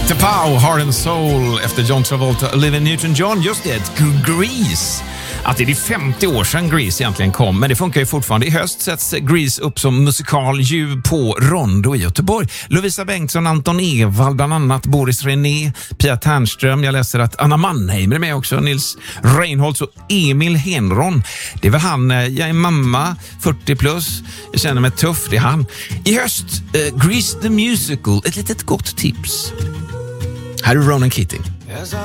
Pow, Heart and Soul efter John Travolta och Olivia Newton-John. Just det, Grease. Att det är 50 år sedan Grease egentligen kom, men det funkar ju fortfarande. I höst sätts Grease upp som musikal ju på Rondo i Göteborg. Lovisa Bengtsson, Anton Ewald, bland annat Boris René, Pia Ternström. Jag läser att Anna Mannheim är med också, Nils Reinholds och Emil Henron. Det är väl han, jag är mamma, 40 plus, jag känner mig tuff, det är han. I höst, Grease the Musical, ett litet gott tips. Här är Ronan Keating.